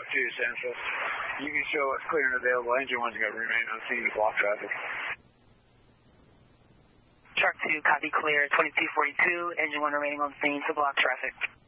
2, Central. You can show us clear and available. Engine 1's going to remain on scene to block traffic. Shark 2, copy clear, 2242, engine 1 remaining on scene to block traffic.